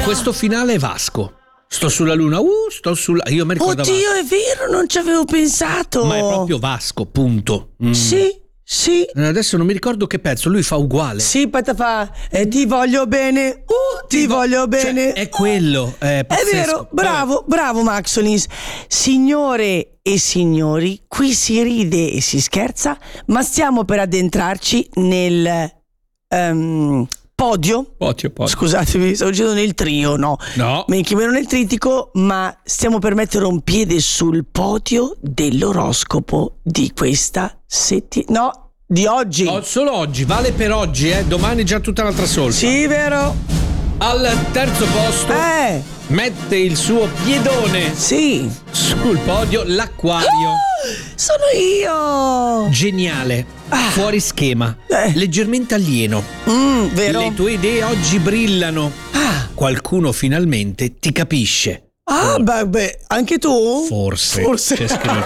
questo finale è Vasco. Sto sulla luna, sto sulla... Io mi ricordo. Oddio, è vero, non ci avevo pensato. Ma è proprio Vasco, punto. Sì. Adesso non mi ricordo che pezzo, lui fa uguale. Sì, Pata fa ti voglio bene, ti voglio bene. È quello, è pazzesco. È vero, bravo Maxonis. Signore e signori, qui si ride e si scherza, ma stiamo per addentrarci nel podio. Scusatemi, stavo dicendo nel trio, no. Mi chiamano nel tritico, ma stiamo per mettere un piede sul podio dell'oroscopo di questa settimana. No, di oggi. Solo oggi, vale per oggi, domani già tutta un'altra solfa. Sì, vero. Al terzo posto mette il suo piedone sul podio l'Acquario. Sono io. Geniale, fuori schema, leggermente alieno. Vero. Le tue idee oggi brillano. Qualcuno finalmente ti capisce. Beh, anche tu? Forse. C'è scritto.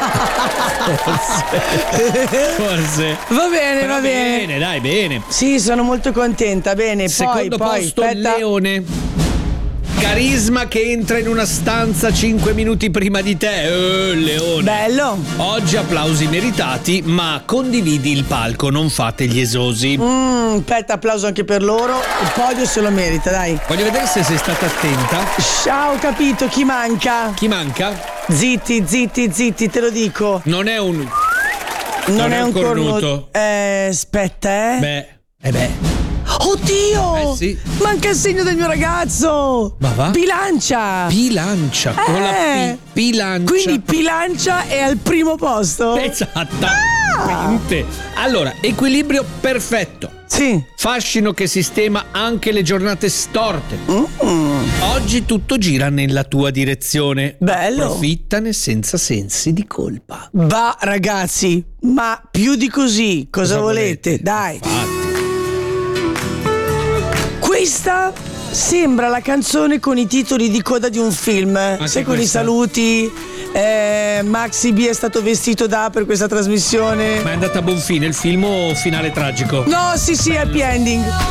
Forse. Va bene, però va bene. Dai, bene. Sì, sono molto contenta. Bene, secondo posto, aspetta. Leone. Carisma che entra in una stanza 5 minuti prima di te. Leone. Bello. Oggi applausi meritati, ma condividi il palco, non fate gli esosi. Aspetta, applauso anche per loro. Il podio se lo merita, dai. Voglio vedere se sei stata attenta. Ciao, capito, chi manca? Chi manca? Zitti, te lo dico. Non è un cornuto. Aspetta, Beh. Oddio! Sì. Manca il segno del mio ragazzo! Ma va? Bilancia! Con la P. Bilancia. Quindi Bilancia è al primo posto? Esattamente. Allora, equilibrio perfetto. Sì. Fascino che sistema anche le giornate storte. Oggi tutto gira nella tua direzione. Bello. Approfittane senza sensi di colpa. Va, ragazzi, ma più di così, cosa volete? Dai. Infatti. Questa sembra la canzone con i titoli di coda di un film. Sai, con i saluti. Maxi B è stato vestito da per questa trasmissione. Ma è andata a buon fine il film o finale tragico? No, sì, happy ending.